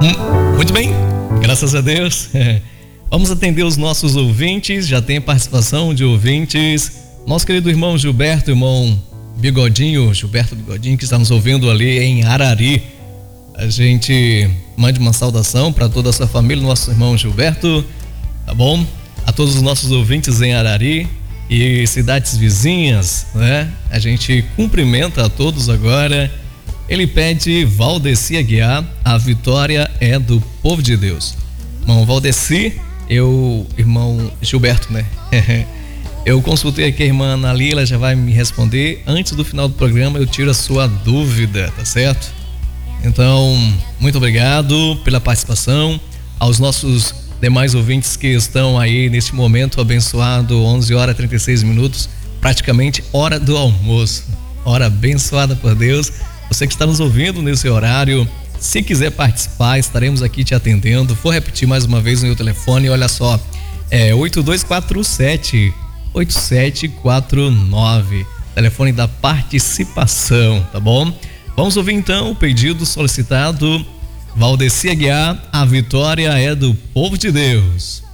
Muito bem, graças a Deus. Vamos atender os nossos ouvintes. Já tem participação de ouvintes. Nosso querido irmão Gilberto, irmão Bigodinho, Gilberto Bigodinho, que está nos ouvindo ali em Arari. A gente mande uma saudação para toda a sua família, nosso irmão Gilberto, tá bom? A todos os nossos ouvintes em Arari e cidades vizinhas, né? A gente cumprimenta a todos agora. Ele pede Valdeci Aguiar, a vitória é do povo de Deus. Irmão Valdeci, irmão Gilberto, né? Eu consultei aqui a irmã Ana Lila, já vai me responder. Antes do final do programa eu tiro a sua dúvida, tá certo? Então, muito obrigado pela participação. Aos nossos demais ouvintes que estão aí neste momento abençoado, 11h36, praticamente hora do almoço. Hora abençoada por Deus. Você que está nos ouvindo nesse horário, se quiser participar, estaremos aqui te atendendo. Vou repetir mais uma vez o meu telefone, olha só, é 8247-8749, telefone da participação, tá bom? Vamos ouvir então o pedido solicitado, Valdeci Aguiar, a vitória é do povo de Deus.